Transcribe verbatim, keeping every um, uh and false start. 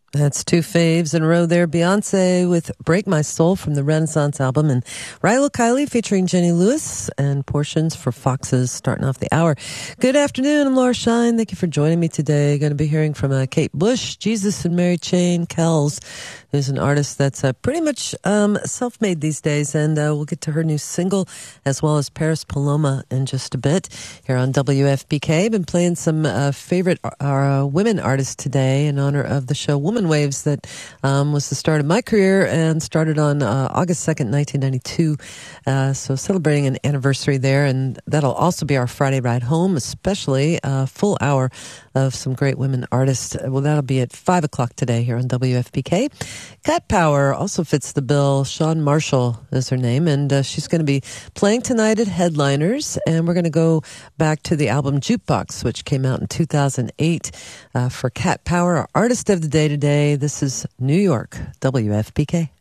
That's two faves in a row there. Beyonce with Break My Soul from the Renaissance album, and Rilo Kiley featuring Jenny Lewis and Portions for Foxes starting off the hour. Good afternoon. I'm Laura Shine. Thank you for joining me today. Going to be hearing from uh, Kate Bush, Jesus and Mary Chain Kells, who's an artist that's uh, pretty much um, self-made these days, and uh, we'll get to her new single as well as Paris Paloma in just a bit here on W F B K. Been playing some uh, favorite uh, women artists today in honor of the show Woman Waves that um, was the start of my career and started on uh, August second, nineteen ninety-two. Uh, so celebrating an anniversary there, and that'll also be our Friday ride home, especially a full hour of some great women artists. Well, that'll be at five o'clock today here on W F B K. Cat Power also fits the bill. Shawn Marshall is her name, and uh, she's going to be playing tonight at Headliners, and we're going to go back to the album Jukebox, which came out in two thousand eight. Uh, for Cat Power, our artist of the day today, this is New York, W F B K.